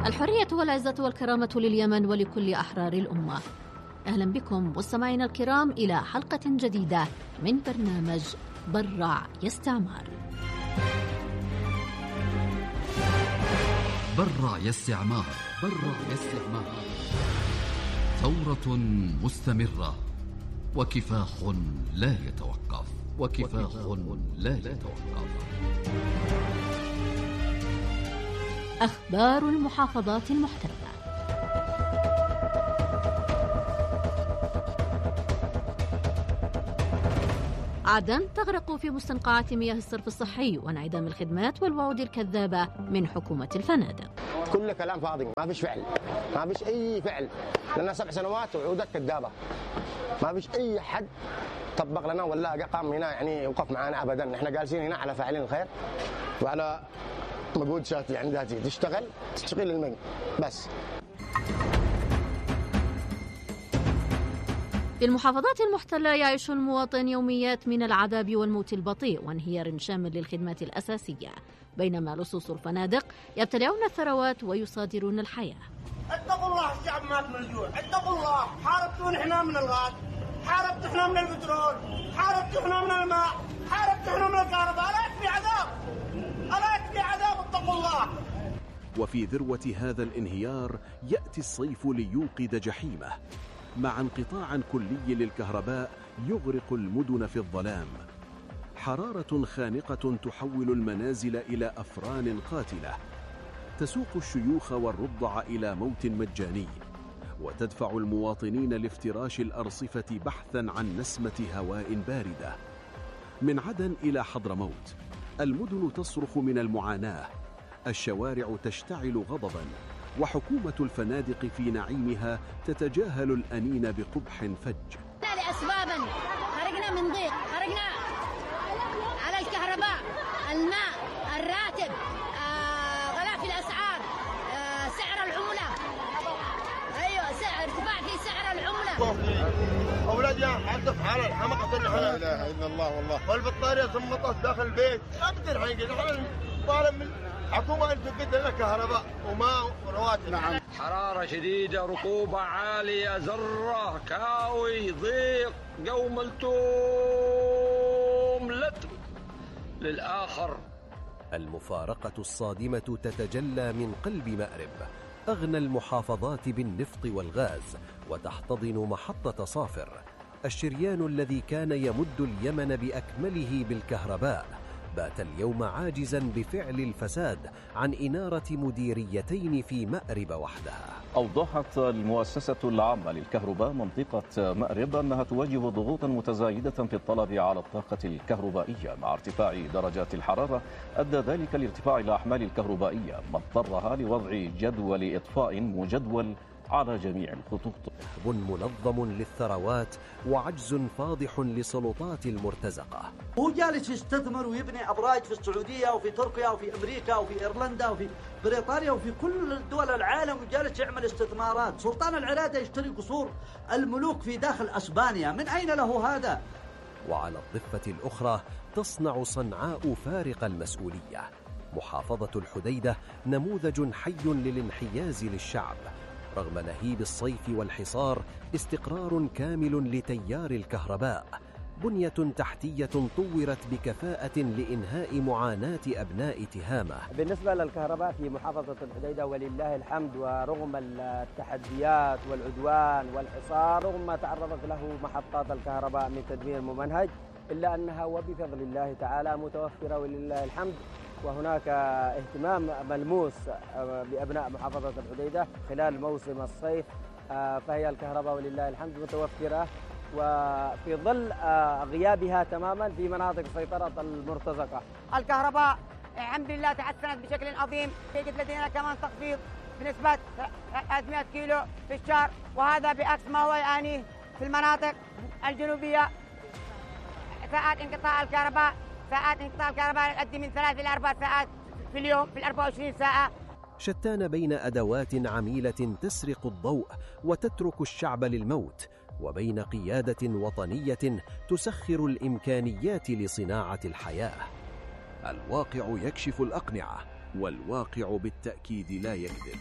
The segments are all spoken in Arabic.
الحرية والعزة والكرامة لليمن ولكل أحرار الأمة. أهلا بكم مستمعينا الكرام إلى حلقة جديدة من برنامج برع يستعمار. برع يستعمار، برع يستعمار، ثورة مستمرة وكفاح لا يتوقف، وكفاح لا يتوقف. أخبار المحافظات المحتلة. عدن تغرق في مستنقعات مياه الصرف الصحي وانعدام الخدمات والوعود الكذابة من حكومة الفنادق. كل كلام فاضي، ما فيش فعل، ما فيش أي فعل، لنا 7 سنوات وعودات كذابة، ما فيش أي حد طبق لنا ولا قام هنا يعني وقف معنا أبدا. احنا جالسين هنا على فاعلين الخير وعلى مجهود شاطئ يعني ذاتي تشتغل المي بس. في المحافظات المحتلة يعيش المواطن يوميات من العذاب والموت البطيء وانهيار شامل للخدمات الأساسية، بينما لصوص الفنادق يبتلعون الثروات ويصادرون الحياة. اتقوا الله، الشعب مات من الجوع، اتقوا الله. حاربتون احنا من الغاز، حاربت احنا من البترول، حاربت احنا من الماء، حاربت احنا من الكهرباء. ألا يكفي عذاب، ألا يكفي عذاب، اتقوا الله. وفي ذروة هذا الانهيار يأتي الصيف ليوقد جحيمه، مع انقطاع كلي للكهرباء يغرق المدن في الظلام. حرارة خانقة تحول المنازل إلى أفران قاتلة، تسوق الشيوخ والرضع إلى موت مجاني، وتدفع المواطنين لافتراش الأرصفة بحثا عن نسمة هواء باردة. من عدن إلى حضرموت المدن تصرخ من المعاناة، الشوارع تشتعل غضبا، وحكومة الفنادق في نعيمها تتجاهل الأنين بقبح فج. لأسبابا خرجنا من ضيق، خرجنا على الكهرباء، الماء، الراتب، غلاء في الأسعار، سعر العملة. أيوة، ارتفاع في سعر العملة. أولادي حتى في حالة الحمقة، لا إله إلا الله والله. والبطارية زمطت داخل البيت، لا أقدر حقيقة طالب من حكومة أن تقدم لنا كهرباء وماء ورواتب. نعم. حرارة شديدة، رطوبة عالية، ذرة، كاوي، ضيق، قوم التوم لتر للآخر. المفارقة الصادمة تتجلى من قلب مأرب، أغنى المحافظات بالنفط والغاز، وتحتضن محطة صافر، الشريان الذي كان يمد اليمن بأكمله بالكهرباء. بات اليوم عاجزا بفعل الفساد عن إنارة مديريتين في مأرب وحدها. أوضحت المؤسسة العامة للكهرباء منطقة مأرب أنها تواجه ضغوطا متزايدة في الطلب على الطاقة الكهربائية، مع ارتفاع درجات الحرارة أدى ذلك لارتفاع الأحمال الكهربائية، ما اضطرها لوضع جدول إطفاء مجدول على جميع الخطوط. منظم للثروات وعجز فاضح لسلطات المرتزقة. هو جالس يستثمر ويبني أبراج في السعودية وفي تركيا وفي أمريكا وفي إيرلندا وفي بريطانيا وفي كل دول العالم، وجالس يعمل استثمارات. سلطان العرادة يشتري قصور الملوك في داخل أسبانيا، من أين له هذا؟ وعلى الضفة الأخرى تصنع صنعاء فارق المسؤولية. محافظة الحديدة نموذج حي للانحياز للشعب. رغم نهيب الصيف والحصار استقرار كامل لتيار الكهرباء، بنية تحتية طورت بكفاءة لإنهاء معاناة أبناء تهامة. بالنسبة للكهرباء في محافظة الحديدة ولله الحمد، ورغم التحديات والعدوان والحصار، رغم ما تعرضت له محطات الكهرباء من تدمير ممنهج، إلا أنها وبفضل الله تعالى متوفرة ولله الحمد. وهناك اهتمام ملموس بأبناء محافظة الحديدة خلال موسم الصيف، فهي الكهرباء ولله الحمد متوفرة، وفي ظل غيابها تماما في مناطق سيطرة المرتزقة. الكهرباء الحمد لله تحسنت بشكل عظيم، يوجد لدينا كمان تخفيض بنسبة 300 كيلو في الشهر، وهذا بعكس ما هو يعانيه في المناطق الجنوبية. ساعات انقطاع الكهرباء يؤدي من 3 إلى 4 ساعات في اليوم في 24 ساعة. شتان بين أدوات عميلة تسرق الضوء وتترك الشعب للموت، وبين قيادة وطنية تسخر الإمكانيات لصناعة الحياة. الواقع يكشف الأقنعة، والواقع بالتأكيد لا يكذب.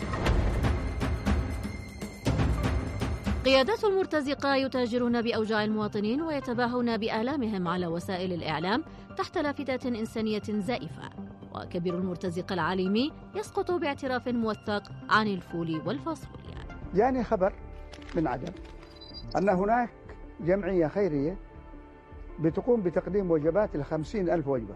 قيادات المرتزقة يتاجرون بأوجاع المواطنين ويتباهون بآلامهم على وسائل الإعلام تحت لافتات إنسانية زائفة، وكبير المرتزقة العالمي يسقط باعتراف موثق عن الفول والفاصوليا. جاني خبر من عدن أن هناك جمعية خيرية بتقوم بتقديم وجبات ل50,000 وجبة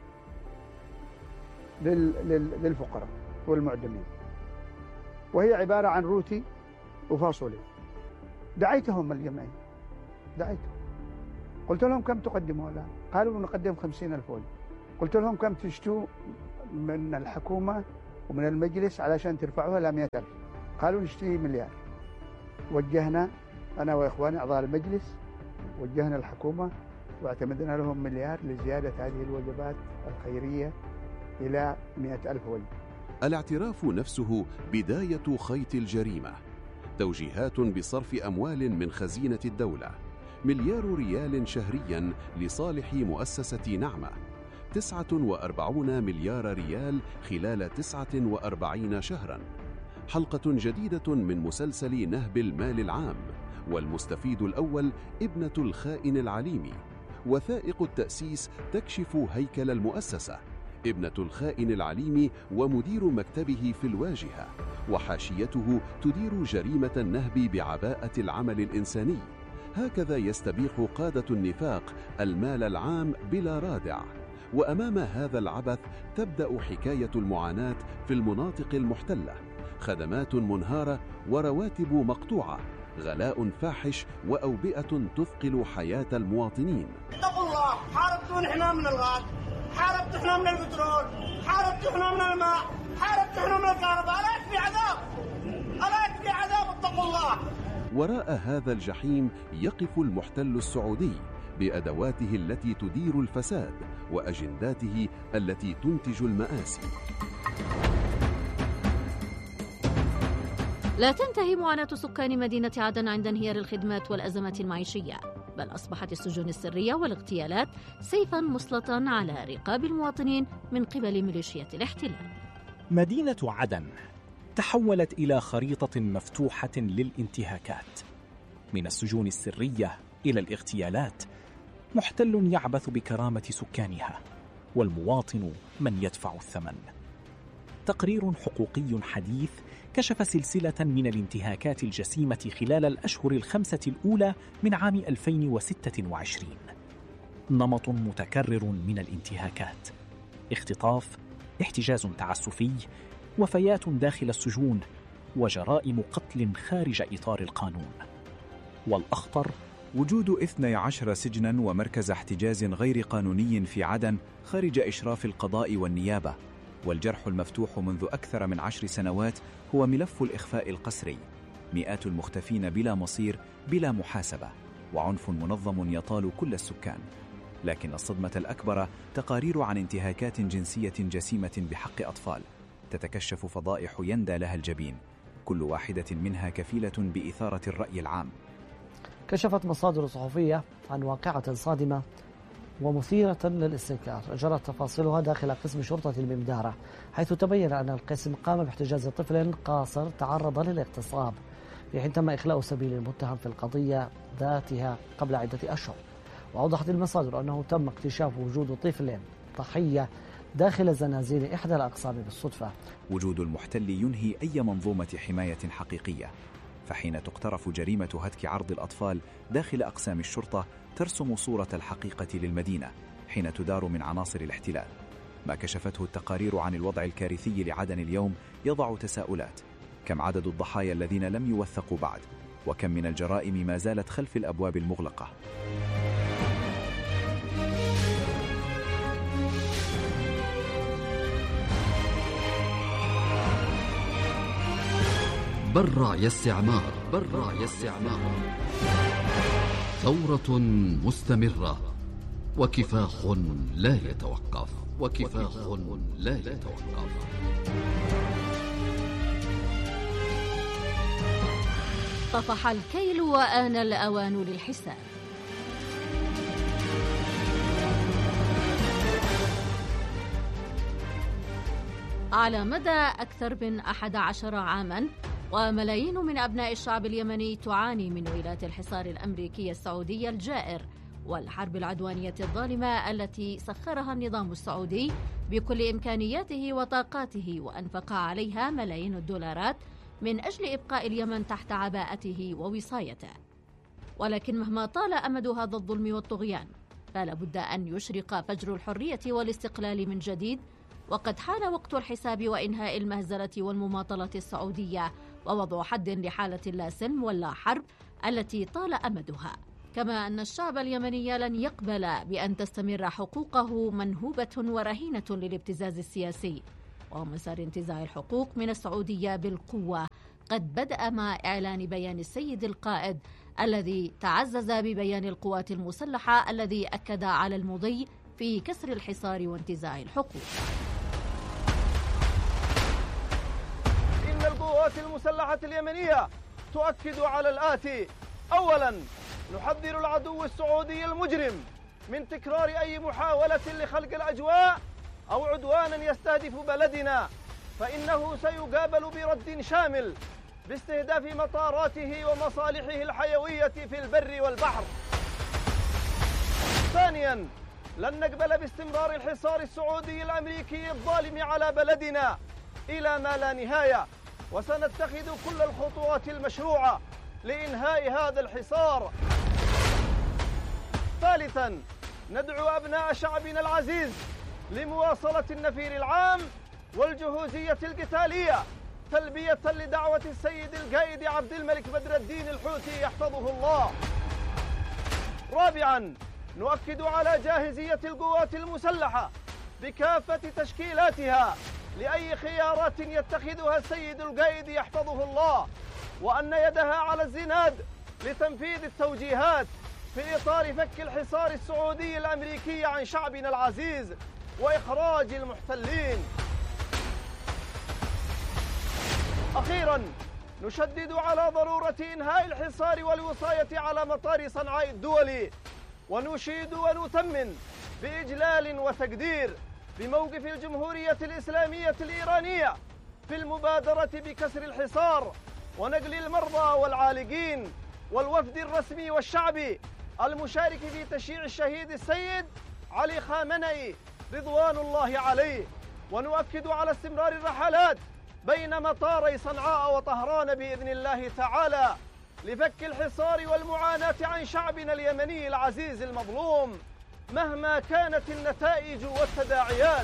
للفقراء والمعدمين، وهي عبارة عن روتي وفاصوليا. دعيتهم الجمعية، دعيتهم، قلت لهم كم تقدموا الآن؟ قالوا نقدم 50,000 وجبة. قلت لهم كم تشتوا من الحكومة ومن المجلس علشان ترفعوها ل 100,000؟ قالوا نشتري مليار. وجهنا أنا وإخواني أعضاء المجلس، وجهنا الحكومة واعتمدنا لهم مليار لزيادة هذه الوجبات الخيرية إلى 100,000 وجبة. الاعتراف نفسه بداية خيط الجريمة. توجيهات بصرف أموال من خزينة الدولة، 1 مليار ريال شهرياً لصالح مؤسسة نعمة، 49 مليار ريال خلال 49 شهراً. حلقة جديدة من مسلسل نهب المال العام، والمستفيد الأول ابنة الخائن العليمي. وثائق التأسيس تكشف هيكل المؤسسة، ابنة الخائن العليمي ومدير مكتبه في الواجهة، وحاشيته تدير جريمة النهب بعباءة العمل الإنساني. هكذا يستبيح قادة النفاق المال العام بلا رادع. وأمام هذا العبث تبدأ حكاية المعاناة في المناطق المحتلة، خدمات منهارة ورواتب مقطوعة، غلاء فاحش وأوبئة تثقل حياة المواطنين. اتقوا الله، حاربتون احنا من الغاز، حاربت احنا من البترول، حاربت احنا من الماء، حاربت احنا من الكهرباء. ألا يكفي عذاب؟ ألا يكفي عذاب؟ اتقوا الله. وراء هذا الجحيم يقف المحتل السعودي بأدواته التي تدير الفساد وأجنداته التي تنتج المآسي. لا تنتهي معاناة سكان مدينة عدن عند انهيار الخدمات والأزمات المعيشية، بل أصبحت السجون السرية والاغتيالات سيفاً مسلطاً على رقاب المواطنين من قبل ميليشيات الاحتلال. مدينة عدن تحولت إلى خريطة مفتوحة للانتهاكات، من السجون السرية إلى الاغتيالات. محتل يعبث بكرامة سكانها، والمواطن من يدفع الثمن. تقرير حقوقي حديث كشف سلسلة من الانتهاكات الجسيمة خلال الأشهر 5 الأولى من عام 2026. نمط متكرر من الانتهاكات: اختطاف، احتجاز تعسفي، وفيات داخل السجون، وجرائم قتل خارج إطار القانون. والأخطر وجود 12 سجناً ومركز احتجاز غير قانوني في عدن خارج إشراف القضاء والنيابة. والجرح المفتوح منذ أكثر من 10 سنوات هو ملف الإخفاء القسري، مئات المختفين بلا مصير بلا محاسبة، وعنف منظم يطال كل السكان. لكن الصدمة الأكبر تقارير عن انتهاكات جنسية جسيمة بحق أطفال، تتكشف فضائح يندى لها الجبين، كل واحدة منها كفيلة بإثارة الرأي العام. كشفت مصادر صحفية عن واقعة صادمة ومثيرة للاستنكار جرت تفاصيلها داخل قسم شرطة الممدارة، حيث تبين أن القسم قام باحتجاز طفل قاصر تعرض للاغتصاب، في حين تم إخلاء سبيل المتهم في القضية ذاتها قبل عدة أشهر. وأوضحت المصادر أنه تم اكتشاف وجود طفل ضحية داخل زنازين إحدى الأقسام بالصدفة. وجود المحتل ينهي أي منظومة حماية حقيقية، فحين تقترف جريمة هتك عرض الأطفال داخل أقسام الشرطة ترسم صورة الحقيقة للمدينة حين تدار من عناصر الاحتلال. ما كشفته التقارير عن الوضع الكارثي لعدن اليوم يضع تساؤلات: كم عدد الضحايا الذين لم يوثقوا بعد؟ وكم من الجرائم ما زالت خلف الأبواب المغلقة؟ برع يا استعمار، برع يا استعمار. ثورة مستمرة وكفاح لا يتوقف، وكفاح لا يتوقف. طفح الكيل وآن الأوان للحساب. على مدى أكثر من 11 عاماً، وملايين من أبناء الشعب اليمني تعاني من ويلات الحصار الأمريكي السعودي الجائر والحرب العدوانية الظالمة التي سخرها النظام السعودي بكل إمكانياته وطاقاته، وأنفق عليها ملايين الدولارات من أجل إبقاء اليمن تحت عباءته ووصايته. ولكن مهما طال أمد هذا الظلم والطغيان، فلا بد أن يشرق فجر الحرية والاستقلال من جديد، وقد حان وقت الحساب وإنهاء المهزلة والمماطلة السعودية ووضع حد لحالة لا سلم ولا حرب التي طال أمدها. كما أن الشعب اليمني لن يقبل بأن تستمر حقوقه منهوبة ورهينة للابتزاز السياسي، ومسار انتزاع الحقوق من السعودية بالقوة قد بدأ مع إعلان بيان السيد القائد الذي تعزز ببيان القوات المسلحة الذي أكد على المضي في كسر الحصار وانتزاع الحقوق. إن القوات المسلحة اليمنية تؤكد على الآتي: أولاً، نحذر العدو السعودي المجرم من تكرار أي محاولة لخلق الأجواء أو عدوان يستهدف بلدنا، فإنه سيقابل برد شامل باستهداف مطاراته ومصالحه الحيوية في البر والبحر. ثانياً، لن نقبل باستمرار الحصار السعودي الأمريكي الظالم على بلدنا إلى ما لا نهاية، وسنتخذ كل الخطوات المشروعة لإنهاء هذا الحصار. ثالثاً، ندعو أبناء شعبنا العزيز لمواصلة النفير العام والجهوزية القتالية تلبية لدعوة السيد القائد عبد الملك بدر الدين الحوثي يحفظه الله. رابعاً، نؤكد على جاهزية القوات المسلحة بكافة تشكيلاتها لأي خيارات يتخذها السيد القائد يحفظه الله، وأن يدها على الزناد لتنفيذ التوجيهات في إطار فك الحصار السعودي الأمريكي عن شعبنا العزيز وإخراج المحتلين. أخيراً، نشدد على ضرورة إنهاء الحصار والوصاية على مطار صنعاء الدولي، ونشيد ونثمن بإجلال وتقدير بموقف الجمهورية الإسلامية الإيرانية في المبادرة بكسر الحصار ونقل المرضى والعالقين والوفد الرسمي والشعبي المشارك في تشييع الشهيد السيد علي خامنئي رضوان الله عليه. ونؤكد على استمرار الرحلات بين مطاري صنعاء وطهران بإذن الله تعالى لفك الحصار والمعاناة عن شعبنا اليمني العزيز المظلوم مهما كانت النتائج والتداعيات.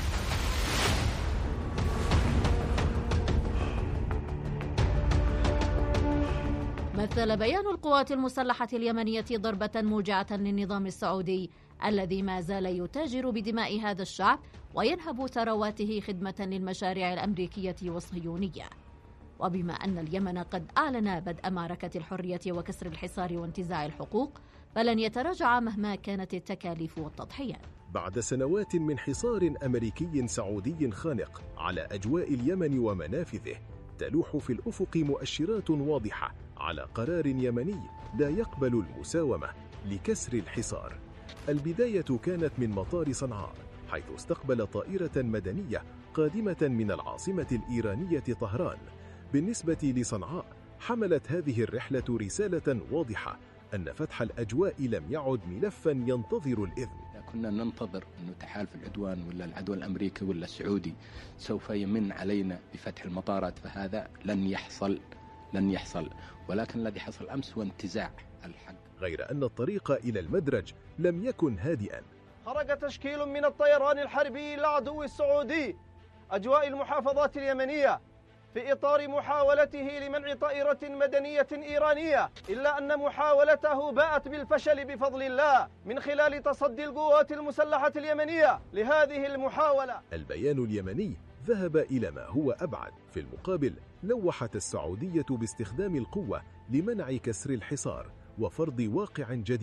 مثل بيان القوات المسلحة اليمنية ضربة موجعة للنظام السعودي الذي ما زال يتاجر بدماء هذا الشعب وينهب ثرواته خدمة للمشاريع الأمريكية والصهيونية. وبما أن اليمن قد أعلن بدء معركة الحرية وكسر الحصار وانتزاع الحقوق، فلن يتراجع مهما كانت التكاليف والتضحيات. بعد سنوات من حصار أمريكي سعودي خانق على أجواء اليمن ومنافذه، تلوح في الأفق مؤشرات واضحة على قرار يمني لا يقبل المساومة لكسر الحصار. البداية كانت من مطار صنعاء، حيث استقبل طائرة مدنية قادمة من العاصمة الإيرانية طهران. بالنسبة لصنعاء، حملت هذه الرحلة رسالة واضحة أن فتح الأجواء لم يعد ملفا ينتظر الإذن. كنا ننتظر أن تحالف العدوان ولا العدو الأمريكي ولا السعودي سوف يمن علينا بفتح المطارات، فهذا لن يحصل، ولكن الذي حصل أمس هو انتزاع الحق. غير أن الطريق إلى المدرج لم يكن هادئا. خرج تشكيل من الطيران الحربي للعدو السعودي أجواء المحافظات اليمنية في إطار محاولته لمنع طائرة مدنية إيرانية، إلا أن محاولته باءت بالفشل بفضل الله من خلال تصدي القوات المسلحة اليمنية لهذه المحاولة. البيان اليمني ذهب إلى ما هو أبعد. في المقابل، لوحت السعودية باستخدام القوة لمنع كسر الحصار وفرض واقع جديد.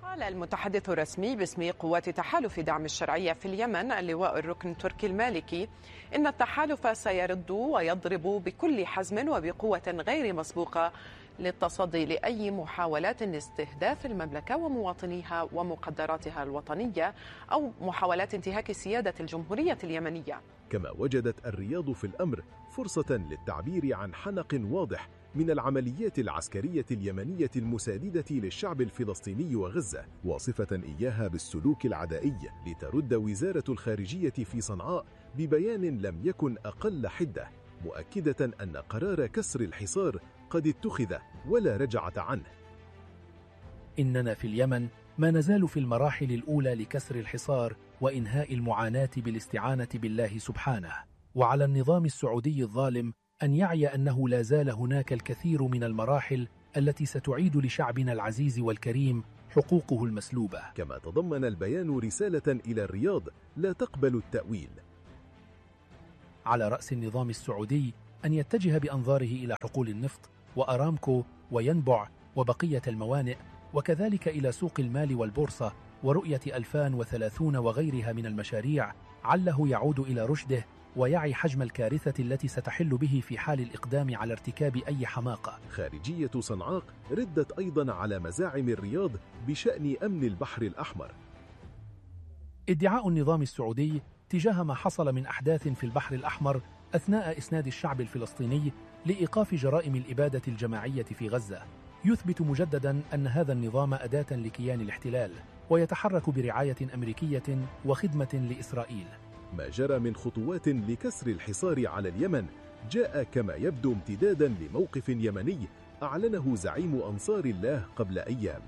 قال المتحدث الرسمي باسم قوات تحالف دعم الشرعية في اليمن اللواء الركن تركي المالكي إن التحالف سيرد ويضرب بكل حزم وبقوة غير مسبوقة للتصدي لأي محاولات لاستهداف المملكة ومواطنيها ومقدراتها الوطنية أو محاولات انتهاك سيادة الجمهورية اليمنية. كما وجدت الرياض في الأمر فرصة للتعبير عن حنق واضح من العمليات العسكرية اليمنية المساندة للشعب الفلسطيني وغزة، واصفة إياها بالسلوك العدائي، لترد وزارة الخارجية في صنعاء ببيان لم يكن أقل حدة، مؤكدة أن قرار كسر الحصار قد اتخذ ولا رجعة عنه. إننا في اليمن ما نزال في المراحل الأولى لكسر الحصار وإنهاء المعاناة بالاستعانة بالله سبحانه، وعلى النظام السعودي الظالم أن يعي أنه لا زال هناك الكثير من المراحل التي ستعيد لشعبنا العزيز والكريم حقوقه المسلوبة. كما تضمن البيان رسالة إلى الرياض لا تقبل التأويل. على رأس النظام السعودي أن يتجه بأنظاره إلى حقول النفط وأرامكو وينبع وبقية الموانئ، وكذلك إلى سوق المال والبورصة ورؤية 2030 وغيرها من المشاريع، عله يعود إلى رشده ويعي حجم الكارثة التي ستحل به في حال الإقدام على ارتكاب أي حماقة. خارجية صنعاء ردت أيضا على مزاعم الرياض بشأن أمن البحر الأحمر. ادعاء النظام السعودي تجاه ما حصل من أحداث في البحر الأحمر أثناء إسناد الشعب الفلسطيني لإيقاف جرائم الإبادة الجماعية في غزة يثبت مجددا أن هذا النظام أداة لكيان الاحتلال ويتحرك برعاية أمريكية وخدمة لإسرائيل. ما جرى من خطوات لكسر الحصار على اليمن جاء كما يبدو امتدادا لموقف يمني أعلنه زعيم أنصار الله قبل أيام.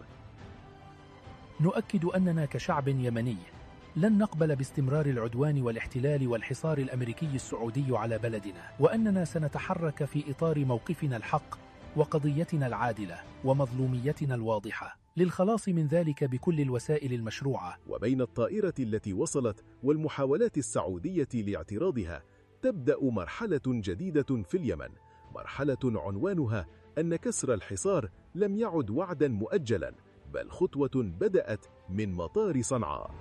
نؤكد أننا كشعب يمني لن نقبل باستمرار العدوان والاحتلال والحصار الأمريكي السعودي على بلدنا، وأننا سنتحرك في إطار موقفنا الحق وقضيتنا العادلة ومظلوميتنا الواضحة للخلاص من ذلك بكل الوسائل المشروعة. وبين الطائرة التي وصلت والمحاولات السعودية لاعتراضها تبدأ مرحلة جديدة في اليمن، مرحلة عنوانها أن كسر الحصار لم يعد وعدا مؤجلا، بل خطوة بدأت من مطار صنعاء.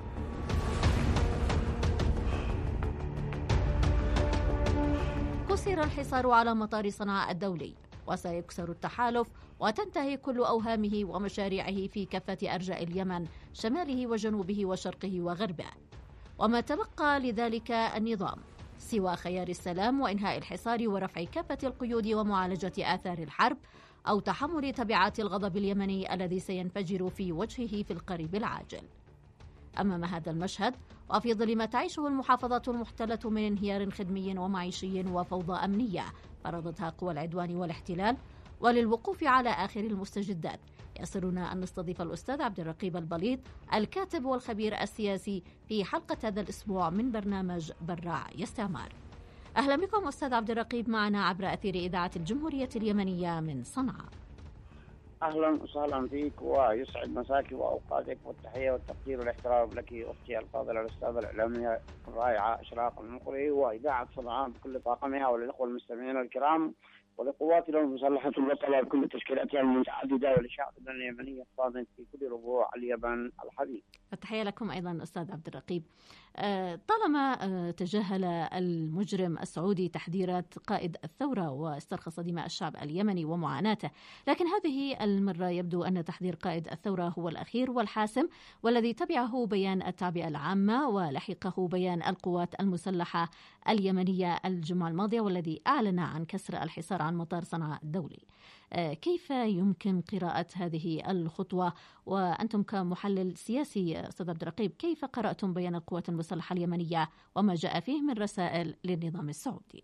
كسر الحصار على مطار صنعاء الدولي، وسيكسر التحالف وتنتهي كل أوهامه ومشاريعه في كافة أرجاء اليمن، شماله وجنوبه وشرقه وغربه. وما تبقى لذلك النظام سوى خيار السلام وإنهاء الحصار ورفع كافة القيود ومعالجة آثار الحرب، أو تحمل تبعات الغضب اليمني الذي سينفجر في وجهه في القريب العاجل. أمام هذا المشهد وفي ظل ما تعيشه المحافظة المحتلة من انهيار خدمي ومعيشي وفوضى أمنية فرضتها قوى العدوان والاحتلال، وللوقوف على آخر المستجدات، يسرنا أن نستضيف الأستاذ عبد الرقيب البليط الكاتب والخبير السياسي في حلقة هذا الأسبوع من برنامج براع يستعمار. أهلا بكم أستاذ عبد الرقيب معنا عبر أثير إذاعة الجمهورية اليمنية من صنعاء. أهلا وسهلا فيك ويسعد مساكي وأوقاتك، والتحية والتقدير والاحترام لك أختي الفاضلة الأستاذة الإعلامية الرائعة إشراق المقري وإذاعة صنعاء بكل طاقمها، وللأخوة المستمعين الكرام ولقواتنا المسلحة البطلة بكل تشكيلاتها المتعددة ولشعبنا اليمني الصادم في كل ربوع اليمن الحبيب. التحية لكم أيضا أستاذ عبد الرقيب. طالما تجاهل المجرم السعودي تحذيرات قائد الثورة واسترخص دماء الشعب اليمني ومعاناته، لكن هذه المرة يبدو أن تحذير قائد الثورة هو الأخير والحاسم، والذي تبعه بيان التعبئة العامة ولحقه بيان القوات المسلحة اليمنية الجمعة الماضية، والذي أعلن عن كسر الحصار عن مطار صنعاء الدولي. كيف يمكن قراءة هذه الخطوة؟ وأنتم كمحلل سياسي أستاذ عبد الرقيب، كيف قرأتم بيان القوات المسلحة اليمنية وما جاء فيه من رسائل للنظام السعودي؟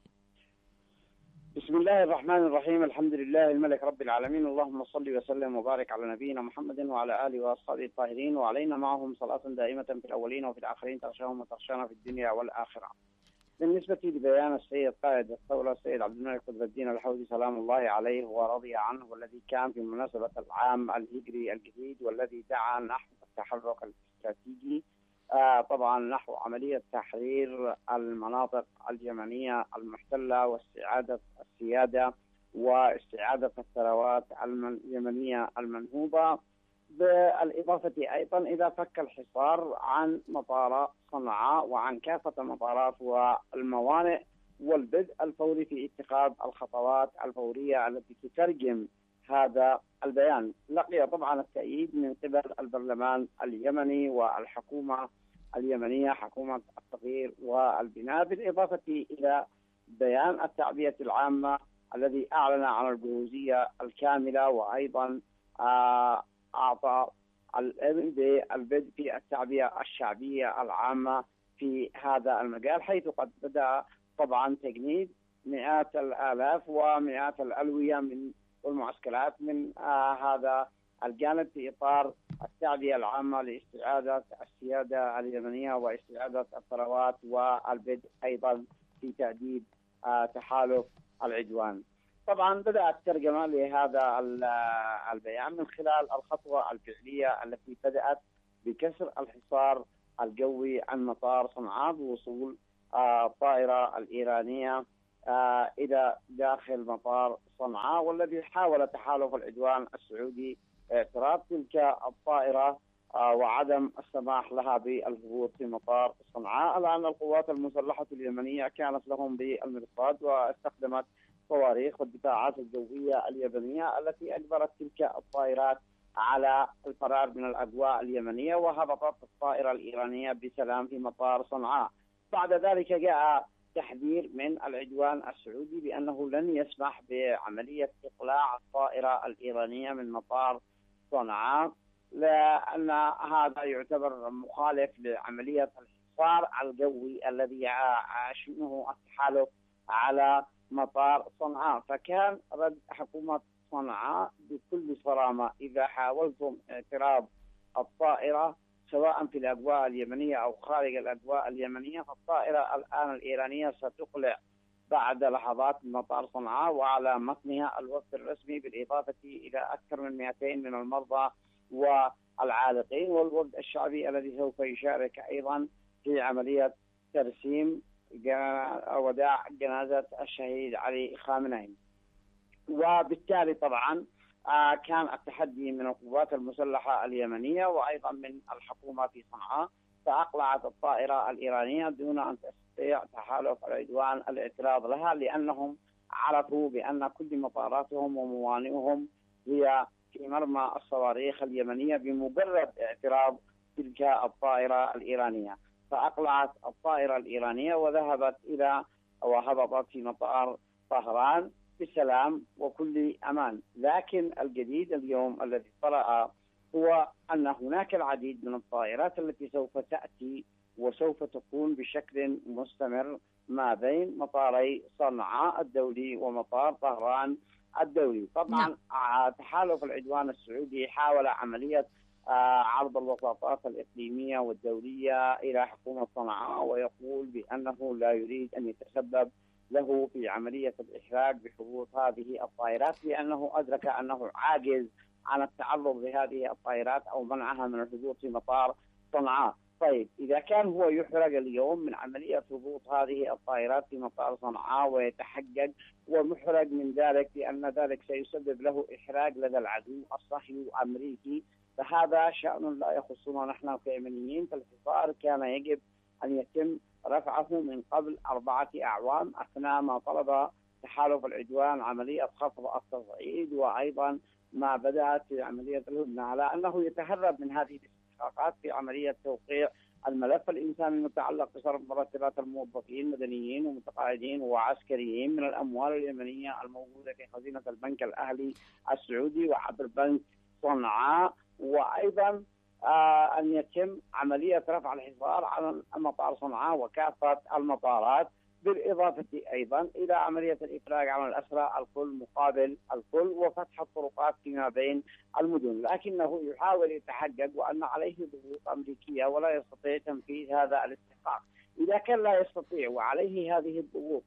بسم الله الرحمن الرحيم، الحمد لله الملك رب العالمين، اللهم صل وسلم وبارك على نبينا محمد وعلى آله وأصحابه الطاهرين، وعلينا معهم صلاة دائمة في الأولين وفي الآخرين تغشاهم وتغشانا في الدنيا والآخرة. بالنسبة لبيان السيد قائد الثورة السيد عبد الملك قطب الدين الحوثي سلام الله عليه ورضي عنه، والذي كان في مناسبة العام الهجري الجديد والذي دعا نحو التحرك الاستراتيجي طبعا نحو عملية تحرير المناطق اليمنية المحتلة واستعادة السيادة واستعادة الثروات اليمنية المنهوبة بالإضافة أيضا إذا فك الحصار عن مطار صنعاء وعن كافة المطارات والموانئ، والبدء الفوري في اتخاذ الخطوات الفورية التي تترجم هذا البيان. لقي طبعا التأييد من قبل البرلمان اليمني والحكومة اليمنية، حكومة التغيير والبناء، بالإضافة إلى بيان التعبئة العامة الذي أعلن عن الجهوزية الكاملة، وأيضا أعطى الإذن بالبدء في التعبئة الشعبية العامة في هذا المجال، حيث قد بدأ طبعا تجنيد مئات الآلاف ومئات الألوية من والمعسكرات من هذا الجانب في إطار التعبئة العامة لاستعادة السيادة اليمنية واستعادة الثروات، والبدء أيضا في تأديب تحالف العدوان. طبعا بدأت الترجمة لهذا البيان من خلال الخطوة الفعلية التي بدأت بكسر الحصار الجوي عن مطار صنعاء بوصول الطائرة الإيرانية إلى داخل مطار صنعاء، والذي حاول تحالف العدوان السعودي اعتراض تلك الطائرة وعدم السماح لها بالهبوط في مطار صنعاء. الآن القوات المسلحة اليمنية كانت لهم بالمرصاد واستخدمت صواريخ والدفاعات الجوية اليمنية التي أجبرت تلك الطائرات على الفرار من الأجواء اليمنية، وهبطت الطائرة الإيرانية بسلام في مطار صنعاء. بعد ذلك جاء تحذير من العدوان السعودي بأنه لن يسمح بعملية إقلاع الطائرة الإيرانية من مطار صنعاء، لأن هذا يعتبر مخالف لعملية الحصار الجوي الذي يشنه التحالف على مطار صنعاء. فكان رد حكومة صنعاء بكل صرامة: إذا حاولتم اعتراض الطائرة سواء في الأجواء اليمنية أو خارج الأجواء اليمنية، فالطائرة الآن الإيرانية ستقلع بعد لحظات من مطار صنعاء، وعلى متنها الوفد الرسمي بالإضافة إلى أكثر من 200 من المرضى والعالقين، والوفد الشعبي الذي سوف يشارك أيضا في عملية ترسيم وداع جنازة الشهيد علي خامنئي. وبالتالي طبعا كان التحدي من القوات المسلحة اليمنية وأيضا من الحكومة في صنعاء، فأقلعت الطائرة الإيرانية دون أن تستطيع تحالف العدوان الاعتراض لها، لأنهم عرفوا بأن كل مطاراتهم وموانئهم هي في مرمى الصواريخ اليمنية بمجرد اعتراض تلك الطائرة الإيرانية. فأقلعت الطائرة الإيرانية وذهبت إلى وهبطت في مطار طهران بسلام وكل أمان. لكن الجديد اليوم الذي طرأ هو أن هناك العديد من الطائرات التي سوف تأتي وسوف تكون بشكل مستمر ما بين مطاري صنعاء الدولي ومطار طهران الدولي. طبعا تحالف العدوان السعودي حاول عملية عرض الوساطات الإقليمية والدولية إلى حكومة صنعاء، ويقول بأنه لا يريد أن يتسبب له في عملية الإحراج بهبوط هذه الطائرات، لأنه أدرك أنه عاجز عن التعرض لهذه الطائرات أو منعها من الهبوط في مطار صنعاء. طيب إذا كان هو يحرج اليوم من عملية هبوط هذه الطائرات في مطار صنعاء ويتحجج ومحرج من ذلك لأن ذلك سيسبب له إحراج لدى العدو الصهيوني الأمريكي، فهذا شأن لا يخصنا نحن كيمنيين. فالحصار كان يجب أن يتم رفعه من قبل 4 أعوام أثناء ما طلب تحالف العدوان عملية خفض التصعيد، وأيضا ما بدأت في عملية الهدنة، على أنه يتهرب من هذه الاستحقاقات في عملية توقيع الملف الإنساني المتعلق بصرف مرتبات الموظفين مدنيين ومتقاعدين وعسكريين من الأموال اليمنية الموجودة في خزينة البنك الأهلي السعودي وعبر بنك صنعاء، وأيضا أن يتم عملية رفع الحصار على مطار صنعاء وكافة المطارات، بالإضافة أيضا إلى عملية الإفراج عن الأسرى الكل مقابل الكل وفتح الطرقات فيما بين المدن. لكنه يحاول يتحجج وأن عليه ضغوط أمريكية ولا يستطيع تنفيذ هذا الاستحقاق. إذا كان لا يستطيع وعليه هذه الضغوط،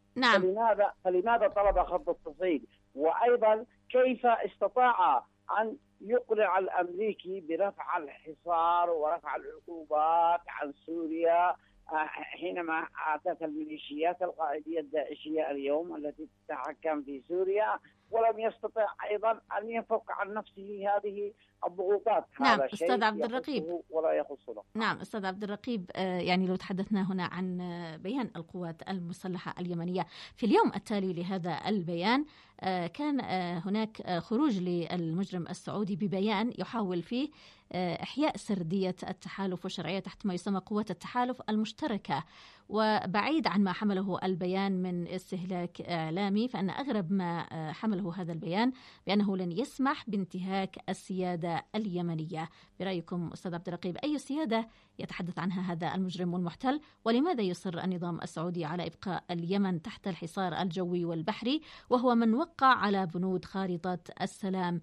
فلماذا طلب خفض التصعيد؟ وأيضا كيف استطاع أن يقنع الأمريكي برفع الحصار ورفع العقوبات عن سوريا حينما أتت الميليشيات القاعدية الداعشية اليوم التي تتحكم في سوريا، ولم يستطع أيضا أن يفك عن نفسه هذه الضغوطات. نعم هذا أستاذ عبد الرقيب، ولا يخص له. نعم أستاذ عبد الرقيب، يعني لو تحدثنا هنا عن بيان القوات المسلحة اليمنية في اليوم التالي لهذا البيان، كان هناك خروج للمجرم السعودي ببيان يحاول فيه إحياء سردية التحالف والشرعية تحت ما يسمى قوات التحالف المشتركة. وبعيد عن ما حمله البيان من استهلاك إعلامي، فإن أغرب ما حمله هذا البيان بأنه لن يسمح بانتهاك السيادة اليمنية. برأيكم أستاذ عبد الرقيب، أي سيادة يتحدث عنها هذا المجرم والمحتل؟ ولماذا يصر النظام السعودي على إبقاء اليمن تحت الحصار الجوي والبحري وهو من وقع على بنود خارطة السلام؟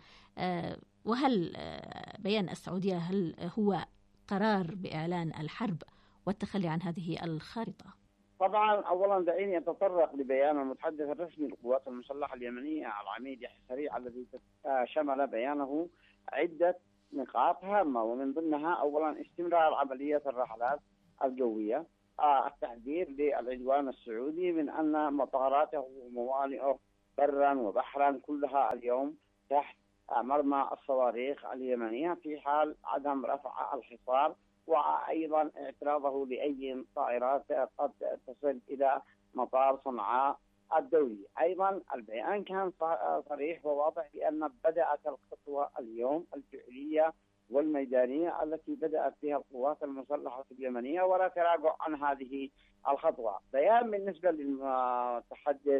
وهل بيان السعودية هل هو قرار بإعلان الحرب والتخلي عن هذه الخارطة؟ طبعا أولا دعيني أتطرق لبيان المتحدث الرسمي للقوات المسلحة اليمنية العميد يحيى سريع الذي شمل بيانه عدة نقاط هامة، ومن ضمنها أولا استمرار عملية الرحلات الجوية، التحذير للعدوان السعودي من أن مطاراته وموانئه برا وبحرا كلها اليوم تحت مرمى الصواريخ اليمنية في حال عدم رفع الحصار، وأيضا اعتراضه لأي طائرات قد تصل إلى مطار صنعاء الدولي. أيضا البيان كان صريح وواضح بأن بدأت الخطوة اليوم الفعلية والميدانية التي بدأت بها القوات المسلحة اليمنية ولا تراجع عن هذه الخطوة. بيان بالنسبة للمتحدث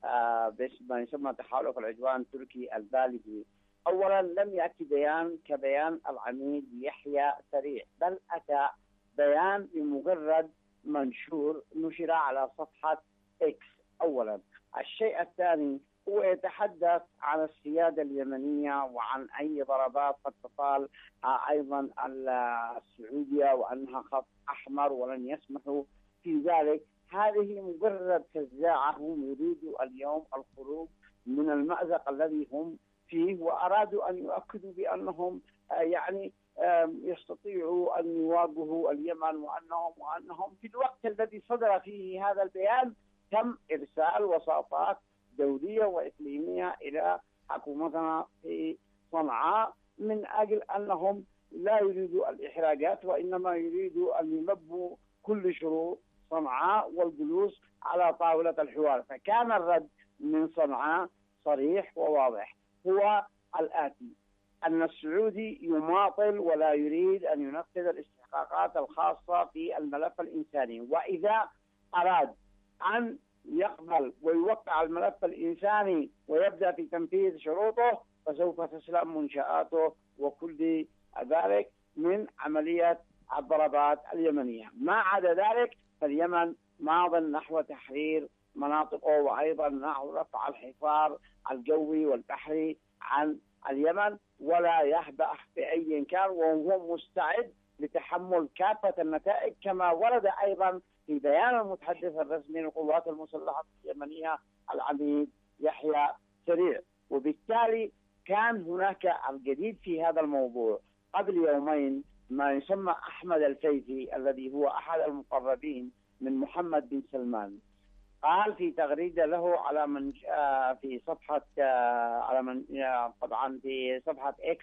بما يسمى تحالف العدوان التركي البالغي، أولا لم يأتي بيان كبيان العميد يحيى سريع، بل أتى بيان بمجرد منشور نشر على صفحة إكس. أولا الشيء الثاني هو يتحدث عن السيادة اليمنية وعن أي ضربات قد تطال أيضا السعودية وأنها خط أحمر ولن يسمحوا في ذلك. هذه مجرد فزاعة، هم يريدوا اليوم الخروج من المأزق الذي هم فيه، وأرادوا أن يؤكدوا بأنهم يعني يستطيعوا أن يواجهوا اليمن، وأنهم في الوقت الذي صدر فيه هذا البيان تم إرسال وساطات دولية وإقليمية إلى حكومتنا في صنعاء من أجل أنهم لا يريدوا الإحراجات وإنما يريدوا أن يلبوا كل شروط صنعاء والجلوس على طاولة الحوار. فكان الرد من صنعاء صريح وواضح، هو الآتي: أن السعودي يماطل ولا يريد أن ينفذ الاستحقاقات الخاصة في الملف الإنساني، وإذا أراد أن يقبل ويوقع الملف الإنساني ويبدأ في تنفيذ شروطه فسوف تسلم منشآته وكل ذلك من عملية الضربات اليمنية. ما عدا ذلك فاليمن ماض نحو تحرير مناطقه وأيضا نحو رفع الحصار الجوي والبحري عن اليمن، ولا يهبأ بأي كان، وهو مستعد لتحمل كافة النتائج كما ورد أيضا في بيان المتحدث الرسمي للقوات المسلحة اليمنية العميد يحيى سريع. وبالتالي كان هناك الجديد في هذا الموضوع. قبل يومين ما يسمى أحمد الفيثي الذي هو أحد المقربين من محمد بن سلمان قال في تغريدة له على من في صفحة على من طبعا في صفحة إكس،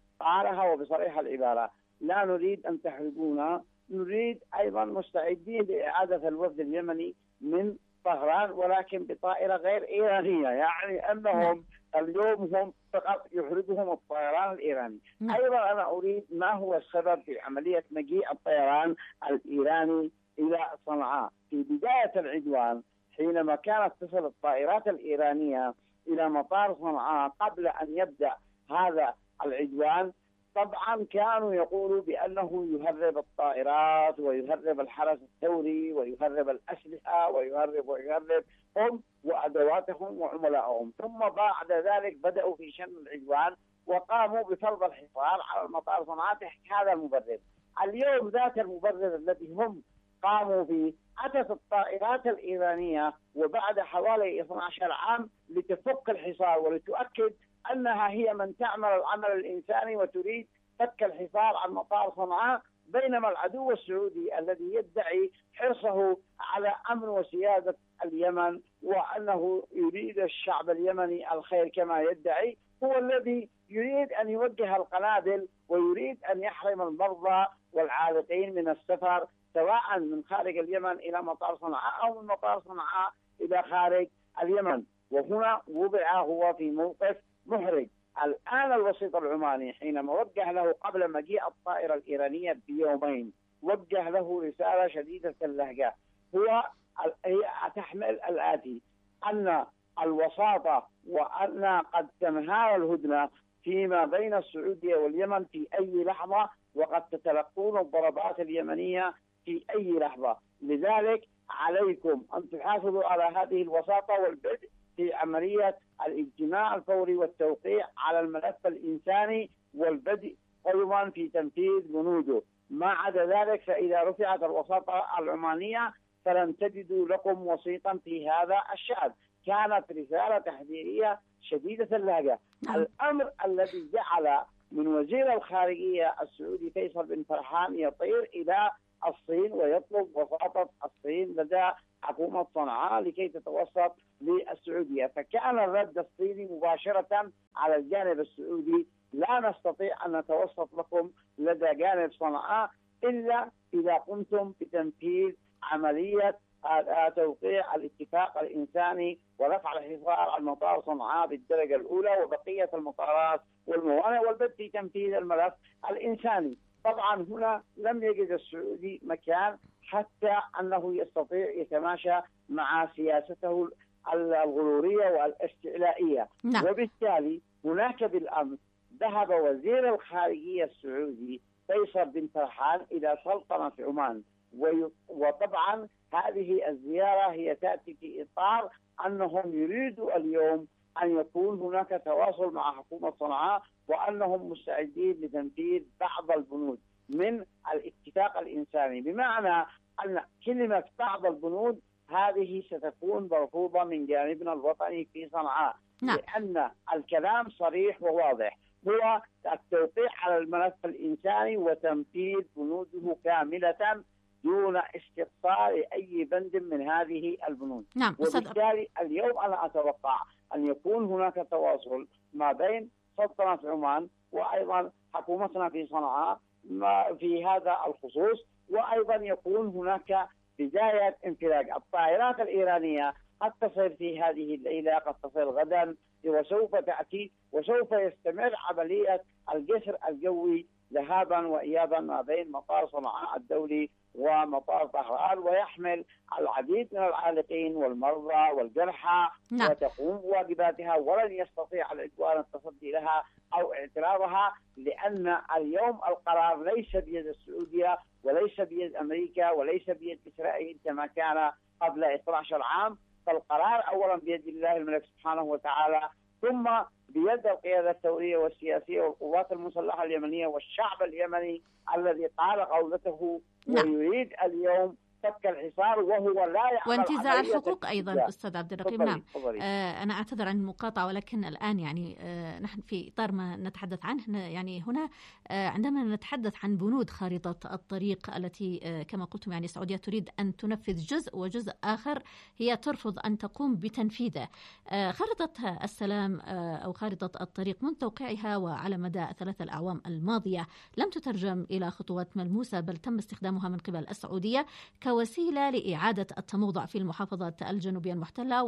قالها وبصريح العبارة: لا نريد أن تحرجونا، نريد أيضا مستعدين لإعادة الوفد اليمني من طهران ولكن بطائرة غير إيرانية، يعني أنهم اليوم هم فقط يحرجهم الطيران الإيراني. أيضا أنا أريد ما هو السبب في عملية مجيء الطيران الإيراني إلى صنعاء في بداية العدوان، حينما كانت تصل الطائرات الإيرانية إلى مطار صنعاء قبل أن يبدأ هذا العدوان. طبعا كانوا يقولوا بأنه يهرب الطائرات ويهرب الحرس الثوري ويهرب الأسلحة ويهرب هم وأدواتهم وعملائهم. ثم بعد ذلك بدأوا في شن العدوان وقاموا بفرض الحصار على المطار صنعاء تحت هذا المبرر. اليوم ذات المبرر الذي هم قاموا به أتت الطائرات الإيرانية وبعد حوالي 12 عام لتفك الحصار ولتؤكد أنها هي من تعمل العمل الإنساني وتريد فك الحصار عن مطار صنعاء بينما العدو السعودي الذي يدعي حرصه على أمن وسيادة اليمن وأنه يريد الشعب اليمني الخير كما يدعي، هو الذي يريد أن يوجه القنابل ويريد أن يحرم المرضى والعالقين من السفر سواء من خارج اليمن إلى مطار صنعاء أو من مطار صنعاء إلى خارج اليمن. وهنا وضع هو في موقف محرج. الآن الوسيط العماني حينما وجه له قبل مجيء الطائرة الإيرانية بيومين وجه له رسالة شديدة اللهجة، هي تحمل الآتي: أن الوساطة وأن قد تنهار الهدنة فيما بين السعودية واليمن في أي لحظة، وقد تتلقون الضربات اليمنية في أي لحظة. لذلك عليكم أن تحافظوا على هذه الوساطة والبدء في عملية الاجتماع الفوري والتوقيع على الملف الإنساني والبدء أيضا في تنفيذ بنوده. ما عدا ذلك فإذا رفعت الوساطة العمانية فلن تجدوا لكم وسيطا في هذا الشأن. كانت رسالة تحذيرية شديدة اللهجة. الأمر الذي جعل من وزير الخارجية السعودي فيصل بن فرحان يطير إلى الصين ويطلب وساطة الصين لدى حكومة صنعاء لكي تتوسط للسعودية، فكان الرد الصيني مباشرة على الجانب السعودي: لا نستطيع أن نتوسط لكم لدى جانب صنعاء إلا إذا قمتم بتنفيذ عملية توقيع الاتفاق الإنساني ورفع الحصار عن مطار صنعاء بالدرجة الأولى وبقية المطارات والموانئ والبدء في تنفيذ الملف الإنساني. طبعا هنا لم يجد السعودي مكان حتى أنه يستطيع يتماشى مع سياسته الغرورية والاستعلائية. وبالتالي هناك بالأمس ذهب وزير الخارجية السعودي فيصل بن فرحان إلى سلطنة عمان، وطبعا هذه الزيارة هي تأتي في إطار أنهم يريدوا اليوم أن يكون هناك تواصل مع حكومة صنعاء وأنهم مستعدين لتنفيذ بعض البنود من الاتفاق الإنساني، بمعنى أن كلمة بعض البنود هذه ستكون مرفوضة من جانبنا الوطني في صنعاء. لأن الكلام صريح وواضح، هو التوقيع على الملف الإنساني وتنفيذ بنوده كاملة دون استقصاء أي بند من هذه البنود. وبالتالي اليوم أنا أتوقع أن يكون هناك تواصل ما بين سلطنة عمان وأيضا حكومتنا في صنعاء في هذا الخصوص، وأيضا يكون هناك بداية انفلاق. الطائرات الإيرانية قد تصل في هذه الليلة، قد تصل غدا، وسوف تأتي وسوف يستمر عملية الجسر الجوي ذهابا وإيابا ما بين مطار صنعاء الدولي ومطار طهران، ويحمل العديد من العالقين والمرضى والجرحى وتقوم بواجباتها، ولن يستطيع العدوان التصدي لها أو اعتراضها، لأن اليوم القرار ليس بيد السعودية وليس بيد أمريكا وليس بيد إسرائيل كما كان قبل 12 عام. فالقرار أولا بيد الله الملك سبحانه وتعالى، ثم بيد القيادة الثورية والسياسية والقوات المسلحة اليمنية والشعب اليمني الذي قال قولته ويريد اليوم فك الحصار وهو لا يعمل وانتزاع الحقوق أيضا. أستاذ عبد الرقيب، نعم أنا أعتذر عن المقاطعة، ولكن الآن يعني نحن في إطار ما نتحدث عنه، يعني هنا عندما نتحدث عن بنود خارطة الطريق التي كما قلتم يعني السعودية تريد أن تنفذ جزء وجزء آخر هي ترفض أن تقوم بتنفيذه. خارطة السلام أو خارطة الطريق منذ توقيعها وعلى مدى 3 الأعوام الماضية لم تترجم إلى خطوات ملموسة، بل تم استخدامها من قبل السعودية كوسيلة لإعادة التموضع في المحافظات الجنوبية المحتلة،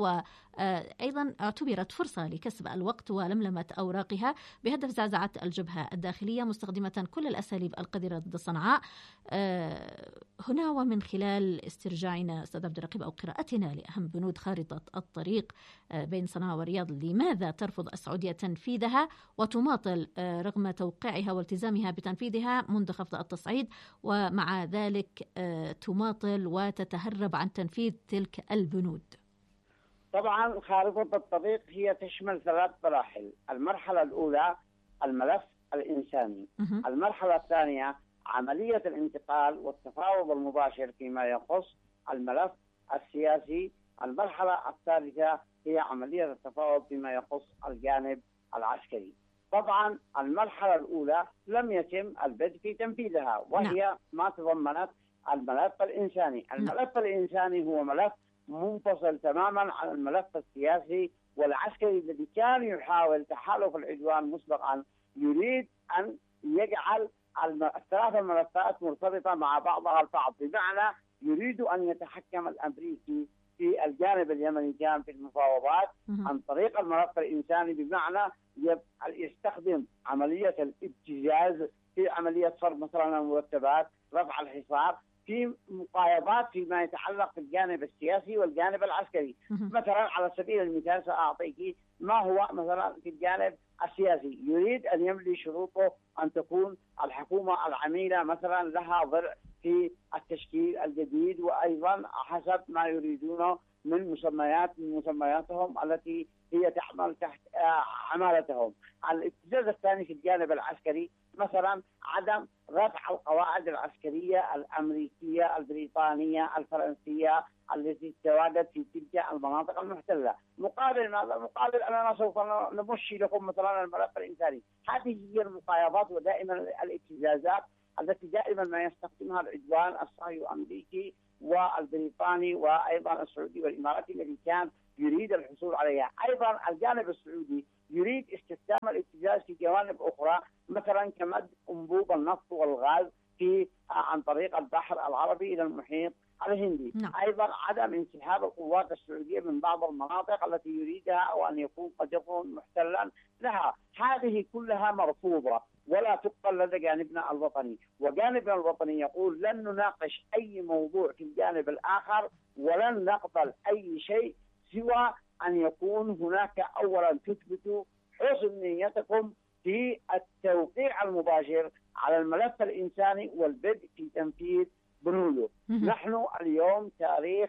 وأيضا اعتبرت فرصة لكسب الوقت ولملمة أوراقها بهدف زعزعة الجبهة الداخلية مستخدمة كل الأساليب القذرة ضد صنعاء. هنا ومن خلال استرجاعنا أستاذ عبد الرقيب أو قراءتنا لأهم بنود خارطة الطريق بين صنعاء والرياض، لماذا ترفض السعودية تنفيذها وتماطل رغم توقيعها والتزامها بتنفيذها منذ خفض التصعيد، ومع ذلك تماطل وتتهرب عن تنفيذ تلك البنود؟ طبعا خارطة الطريق هي تشمل 3 مراحل. المرحلة الأولى الملف الإنساني، المرحلة الثانية عملية الانتقال والتفاوض المباشر فيما يخص الملف السياسي، المرحلة الثالثة هي عملية التفاوض فيما يخص الجانب العسكري. طبعا المرحلة الأولى لم يتم البدء في تنفيذها، وهي ما تضمنت الملف الإنساني. الملف الإنساني هو ملف منفصل تماما عن الملف السياسي والعسكري الذي كان يحاول تحالف العدوان مسبقا، يريد أن يجعل الثلاث الملفات مرتبطة مع بعضها البعض، بمعنى يريد أن يتحكم الأمريكي في الجانب اليمني كان في المفاوضات عن طريق الملف الإنساني، بمعنى يستخدم عملية الابتزاز في عملية فرض مثلا المرتبات، رفع الحصار، في مقايضات فيما يتعلق بالجانب السياسي والجانب العسكري. مثلا على سبيل المثال سأعطيك ما هو مثلا في الجانب السياسي، يريد أن يملي شروطه أن تكون الحكومة العميلة مثلا لها ضلع في التشكيل الجديد، وأيضا حسب ما يريدونه من مسمياتهم التي هي تعمل تحت عمالتهم. الابتزاز الثاني في الجانب العسكري مثلا عدم رفع القواعد العسكرية الأمريكية البريطانية الفرنسية التي تتواجد في تلك المناطق المحتلة. مقابل ماذا؟ مقابل أننا سوف نمشي لكم مثلا الملف الإنساني. هذه هي المقايضات ودائما الابتزازات التي دائما ما يستخدمها العدوان الصهيوني الأمريكي والبريطاني وأيضا السعودي والإماراتي الذي كان يريد الحصول عليها. أيضا الجانب السعودي يريد استخدام الابتزاز في جوانب أخرى، مثلا كمد أنبوب النفط والغاز عن طريق البحر العربي إلى المحيط الهندي. أيضا عدم انسحاب القوات السعودية من بعض المناطق التي يريدها أو أن يكون قد يكون محتلا لها. هذه كلها مرفوضة ولا تقبل لدى جانبنا الوطني، وجانبنا الوطني يقول لن نناقش أي موضوع في الجانب الآخر ولن نقبل أي شيء سوى أن يكون هناك أولا تثبتوا حسن نيتكم في التوقيع المباشر على الملف الإنساني والبدء في تنفيذ بنوده. نحن اليوم تاريخ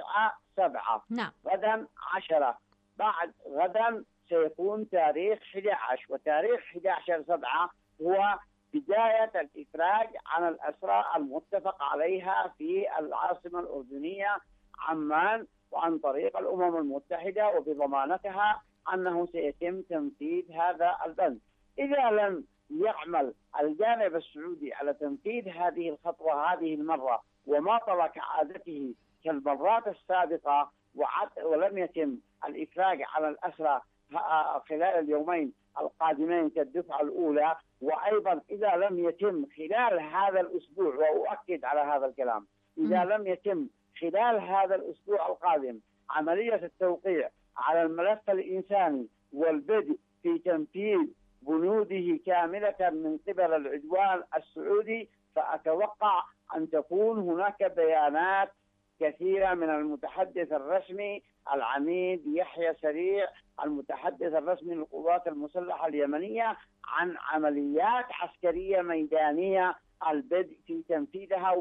9/7، غدا 10، بعد غدا سيكون تاريخ 11، وتاريخ 11/7 هو بداية الإفراج عن الأسرى المتفق عليها في العاصمة الأردنية عمان وعن طريق الأمم المتحدة وبضمانتها أنه سيتم تنفيذ هذا البند. إذا لم يعمل الجانب السعودي على تنفيذ هذه الخطوة هذه المرة وماطل كعادته كالمرات السابقة ولم يتم الإفراج على الأسرى خلال اليومين القادمين كالدفعة الأولى، وأيضا إذا لم يتم خلال هذا الأسبوع، وأؤكد على هذا الكلام، إذا لم يتم خلال هذا الأسبوع القادم عملية التوقيع على الملف الإنساني والبدء في تنفيذ بنوده كاملة من قبل العدوان السعودي، فأتوقع أن تكون هناك بيانات كثيرة من المتحدث الرسمي العميد يحيى سريع المتحدث الرسمي للقوات المسلحة اليمنية عن عمليات عسكرية ميدانية البدء في تنفيذها،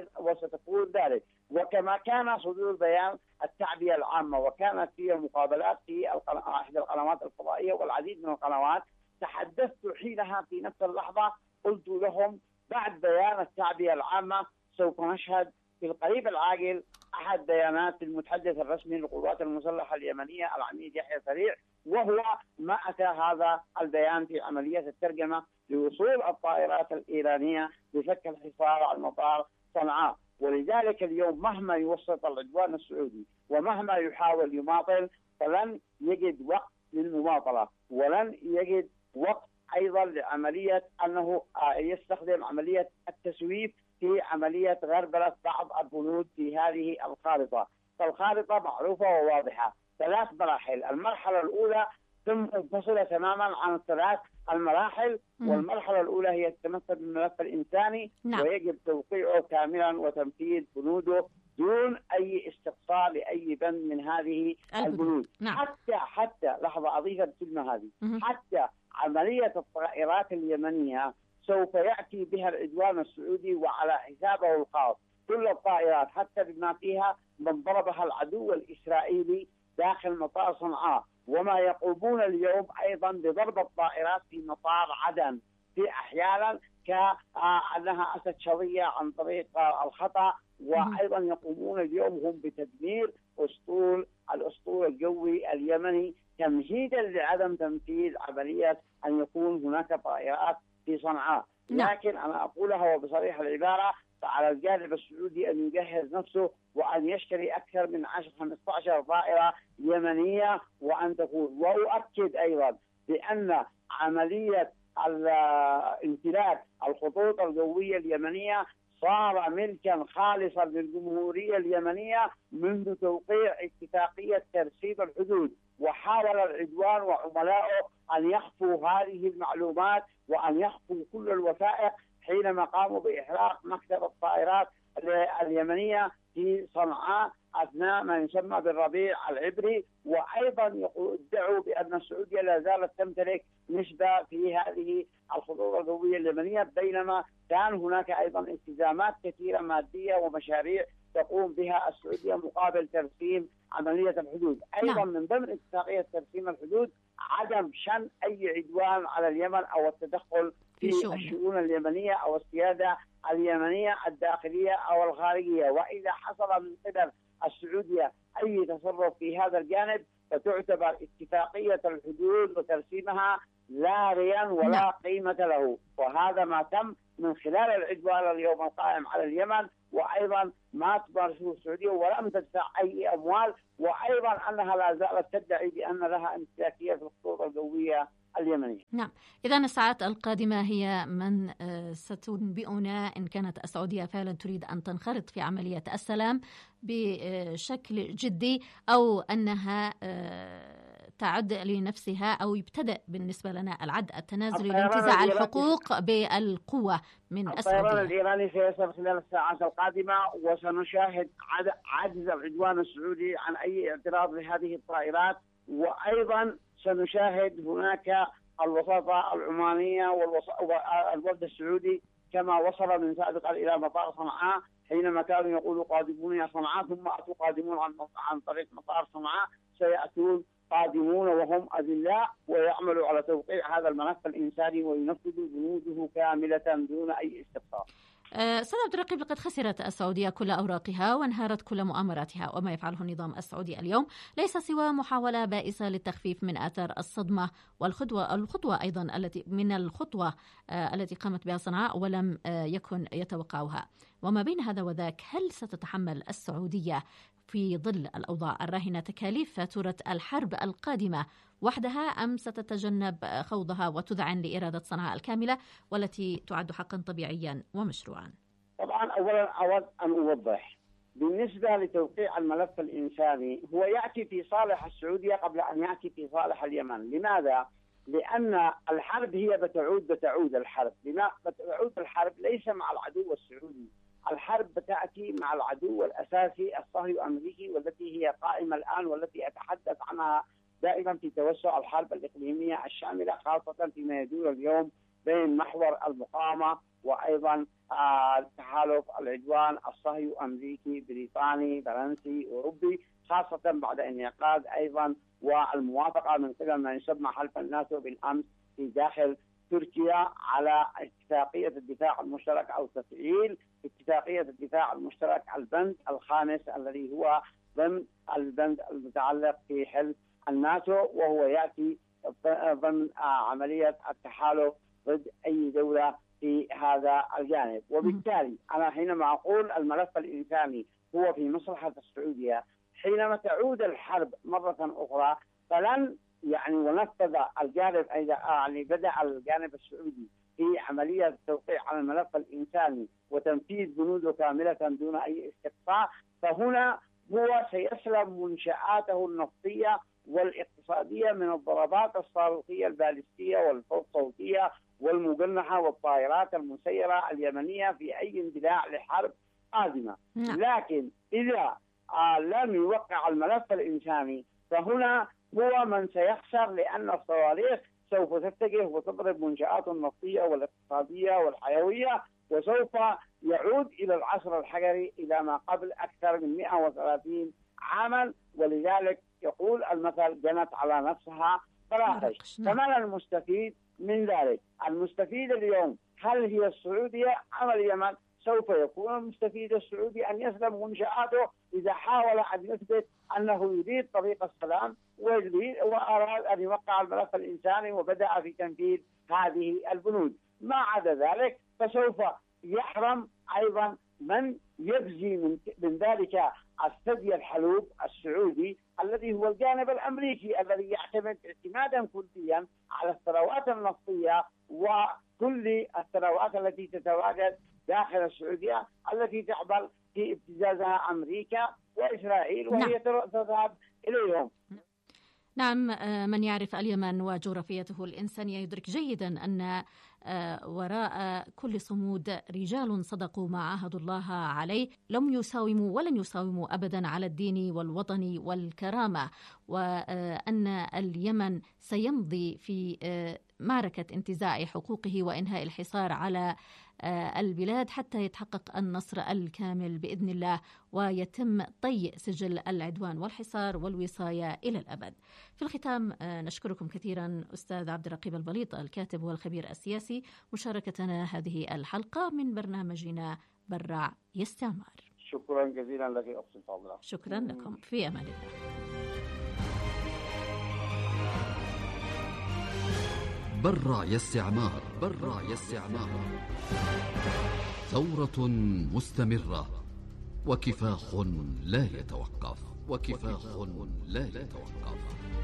وستكون ذلك. وكما كان صدور بيان التعبئة العامة وكانت فيه مقابلات في أحد القنوات الفضائية والعديد من القنوات، تحدثت حينها في نفس اللحظة قلت لهم بعد بيان التعبئة العامة سوف نشهد في القريب العاجل أحد بيانات المتحدث الرسمي للقوات المسلحة اليمنية العميد يحيى سريع، وهو ما أتى هذا البيان في عملية الترجمة لوصول الطائرات الإيرانية لفك الحصار على مطار صنعاء. ولذلك اليوم مهما يوسط العدوان السعودي ومهما يحاول يماطل فلن يجد وقت للمماطلة، ولن يجد وقت أيضا لعملية أنه يستخدم عملية التسويف في عملية غربلة بعض البنود في هذه الخارطة. فالخارطة معروفة وواضحة، 3 مراحل. المرحلة الأولى منفصلة تماما عن الثلاث المراحل، والمرحلة الأولى هي التمثل بالملف الإنساني، ويجب توقيعه كاملا وتنفيذ بنوده دون أي استقصاء لأي بند من هذه البنود. حتى لحظة أضيف الكلمة هذه، حتى عملية الطائرات اليمنية سوف يأتي بها العدوان السعودي وعلى حسابه الخاص كل الطائرات، حتى بما فيها من ضربها العدو الإسرائيلي داخل مطار صنعاء، وما يقومون اليوم أيضا بضرب الطائرات في مطار عدن، في أحيانا كأنها أتت شظية عن طريق الخطأ. وأيضا يقومون اليوم هم بتدمير الأسطول الجوي اليمني تمهيدا لعدم تنفيذ عملية أن يكون هناك طائرات في صنعاء. لكن أنا أقولها وبصريح العبارة، فعلى الجانب السعودي أن يجهز نفسه وأن يشتري أكثر من 10-15 طائرة يمنية وأن تكون. وأؤكد أيضا بأن عملية امتلاك الخطوط الجوية اليمنية صار ملكا خالصا للجمهورية اليمنية منذ توقيع اتفاقية ترسيم الحدود. وحاول العدوان وعملائه أن يخفوا هذه المعلومات وأن يخفوا كل الوثائق حينما قاموا بإحراق مكتب الطائرات اليمنية في صنعاء أثناء ما يسمى بالربيع العبري. وأيضا ادعوا بأن السعودية لا زالت تمتلك نسبة في هذه الخطوط الجوية اليمنية، بينما كان هناك أيضا التزامات كثيرة مادية ومشاريع تقوم بها السعودية مقابل ترسيم عملية الحدود. أيضا من ضمن اتفاقية ترسيم الحدود عدم شن أي عدوان على اليمن أو التدخل في الشؤون اليمنية أو السيادة اليمنية الداخلية أو الخارجية. وإذا حصل من قبل السعودية أي تصرف في هذا الجانب فتعتبر اتفاقية الحدود وترسيمها لاغيا ولا قيمة له. وهذا ما تم من خلال العدوان اليوم القائم على اليمن، وأيضا ما تمارسه السعودية ولم تدفع أي أموال، وأيضا أنها لا زالت تدعي بأن لها امتلاكية في الخطوط الجوية اليمنية. نعم، إذا الساعات القادمة هي من ستنبئنا إن كانت السعودية فعلا تريد أن تنخرط في عملية السلام بشكل جدي أو أنها تعد لنفسها أو يبتدأ بالنسبة لنا العد التنازلي لانتزاع الحقوق بالقوة من السعودية. الطيران الإيراني سيصل خلال الساعات القادمة، وسنشاهد عجز العدوان السعودي عن أي اعتراض لهذه الطائرات. وأيضا سنشاهد هناك الوساطة العمانية والوفد السعودي كما وصل من سابقا إلى مطار صنعاء حينما كانوا يقولوا قادمون إلى صنعاء ثم أتوا قادمون عن طريق مطار صنعاء، سيأتون قادمون وهم أذلاء ويعملوا على توقيع هذا الملف الإنساني وينفذوا جنوده كاملة دون أي استفسار. أستاذ عبد الرقيب، لقد خسرت السعودية كل أوراقها وانهارت كل مؤامراتها، وما يفعله النظام السعودي اليوم ليس سوى محاولة بائسة للتخفيف من آثار الصدمة والخطوة أيضا الخطوة التي قامت بها صنعاء ولم يكن يتوقعها. وما بين هذا وذاك، هل ستتحمل السعودية في ظل الأوضاع الراهنة تكاليف فاتورة الحرب القادمة وحدها، أم ستتجنب خوضها وتذعن لإرادة صنعاء الكاملة والتي تعد حقا طبيعيا ومشروعا؟ طبعا أولا أود أن أوضح بالنسبة لتوقيع الملف الإنساني هو يأتي في صالح السعودية قبل أن يأتي في صالح اليمن. لماذا؟ لأن الحرب هي بتعود الحرب. بتعود الحرب ليس مع العدو السعودي، الحرب بتأتي مع العدو الأساسي الصهيوني الأمريكي، والتي هي قائمة الآن والتي أتحدث عنها دائما في توسع الحرب الإقليمية الشاملة، خاصة فيما يدور اليوم بين محور المقاومة وأيضا تحالف العدوان الصهيوني أمريكي بريطاني فرنسي أوروبي، خاصة بعد انعقاد أيضا والموافقة من قبل ما يسمى حلف الناتو بالأمس في داخل تركيا على اتفاقية الدفاع المشترك أو تفعيل اتفاقية الدفاع المشترك البند الخامس الذي هو ضمن البند المتعلق في حلف الناتو، وهو يأتي ضمن عملية التحالف ضد أي دولة في هذا الجانب. وبالتالي أنا حينما أقول الملف الإنساني هو في مصلحة السعودية، حينما تعود الحرب مرة أخرى فلن ونفذ الجانب بدأ الجانب السعودي في عملية التوقيع على الملف الإنساني وتنفيذ بنوده كاملة دون أي استقصاء، فهنا هو سيسلم منشآته النفطية والاقتصادية من الضربات الصاروخية البالستية والفوق صوتية والمجنحة والطائرات المسيرة اليمنية في أي اندلاع لحرب قادمة. لكن إذا لم يوقع الملف الإنساني فهنا هو من سيخسر، لأن الصواريخ سوف تتجه وتضرب منشآته النفطية والاقتصادية والحيوية، وسوف يعود إلى العصر الحجري إلى ما قبل أكثر من 130 عاما. ولذلك يقول المثل جنت على نفسها فراخش. فمن المستفيد من ذلك؟ المستفيد اليوم هل هي السعودية أم اليمن؟ سوف يكون المستفيد السعودي أن يسلم منشآته إذا حاول أن يثبت أنه يريد طريق السلام وأراد أن يوقع الملف الإنساني وبدأ في تنفيذ هذه البنود. ما عدا ذلك فسوف يحرم أيضا من يجزي من ذلك الثدي الحلوب السعودي الذي هو الجانب الأمريكي الذي يعتمد اعتمادا كليا على الثروات النفطية وكل الثروات التي تتواجد داخل السعودية التي تعمل في ابتزازها أمريكا وإسرائيل وهي تذهب إليهم. نعم، من يعرف اليمن وجغرافيته الإنسانية يدرك جيدا أن وراء كل صمود رجال صدقوا ما عاهدوا الله عليه، لم يساوموا ولن يساوموا أبدا على الدين والوطن والكرامة، وأن اليمن سيمضي في معركة انتزاع حقوقه وإنهاء الحصار على البلاد حتى يتحقق النصر الكامل بإذن الله ويتم طي سجل العدوان والحصار والوصاية إلى الأبد. في الختام نشكركم كثيرا أستاذ عبد الرقيب البليط الكاتب والخبير السياسي مشاركتنا هذه الحلقة من برنامجنا برع يستعمار. شكرا جزيلا لك أختي الفاضلة. شكرا لكم، في أمان الله. برع يستعمار. برع يستعمار، ثورة مستمرة وكفاح لا يتوقف.